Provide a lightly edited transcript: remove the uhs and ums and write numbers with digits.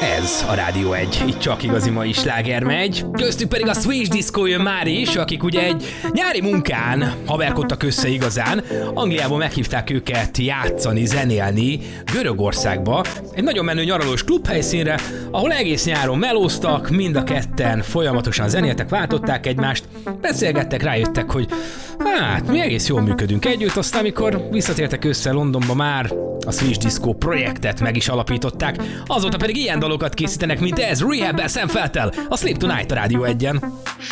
Ez a Rádió 1, itt csak igazi mai sláger megy. Köztük pedig a Swedish Disco jön már is, akik ugye egy nyári munkán haverkodtak össze igazán. Angliából meghívták őket játszani, zenélni Görögországba, egy nagyon menő nyaralós klubhelyszínre, ahol egész nyáron melóztak, mind a ketten folyamatosan zenéltek, váltották egymást, beszélgettek, rájöttek, hogy hát mi egész jól működünk együtt, aztán amikor visszatértek össze Londonba, már a Swedish Disco projektet meg is alapították, azóta pedig ilyen dalokat készítenek, mint ez, Rehab-el, Sam Felttel, a Sleep Tonight a Rádió 1-en.